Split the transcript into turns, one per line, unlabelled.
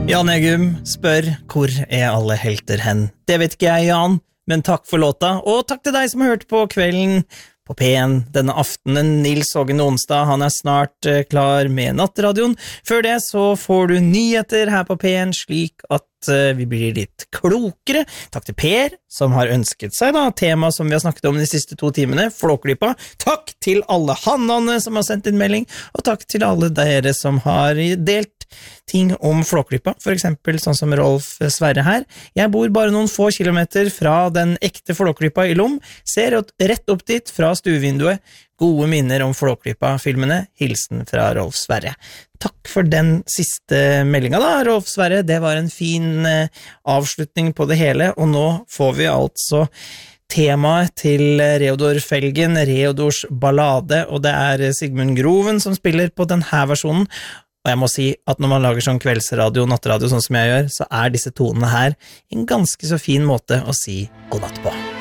Jan Egum spør, hvor alle helter hen? Det vet ikke jeg, Jan, men takk for låta, og takk til deg som har hørt på Kvelden på P1 denne aftenen. Nils Hågen Onsdag, han snart klar med Nattradioen. Før det så får du nyheter her på P1, slik at vi blir litt klokere. Takk til Per, som har ønsket seg tema som vi har snakket om de siste 2 timene, Flåklypa. Takk til alle hannene som har sendt inn melding, og takk til alle dere som har delt ting om Flåklypa, for eksempel sånn som Rolf Sverre her. Jeg bor bare noen få kilometer fra den ekte Flåklypa i Lom, ser rett opp dit fra stuevinduet. Gode minner om Flåklypa-filmene. Hilsen fra Rolf Sverre. Takk for den siste meldingen Rolf Sverre. Det var en fin avslutning på det hele, og nå får vi altså temaet til Reodor Felgen, Reodors ballade, og det Sigmund Groven som spiller på denne versjonen. Og jeg må si at når man lager sånn kveldsradio, nattradio, sånn som jeg gjør, så disse tonene her en ganske så fin måte å si god natt på.